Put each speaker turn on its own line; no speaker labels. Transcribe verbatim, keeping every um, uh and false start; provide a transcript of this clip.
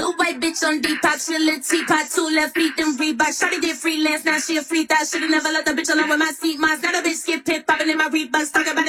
Little white bitch on Depop, she a little teapot, two left feet, then Reebok. Shawty did freelance, now she a free thought. Should've never let the bitch alone with my seat. Mine's not a bitch, skip pit, popping in my Reeboks, talking about